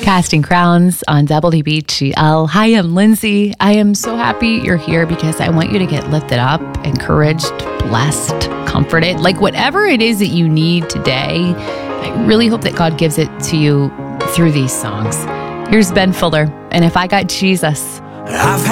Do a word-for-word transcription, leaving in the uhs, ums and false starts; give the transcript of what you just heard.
Casting Crowns on W B G L. Hi, I'm Lindsay. I am so happy you're here because I want you to get lifted up, encouraged, blessed, comforted. Like whatever it is that you need today, I really hope that God gives it to you through these songs. Here's Ben Fuller, and If I Got Jesus. I've had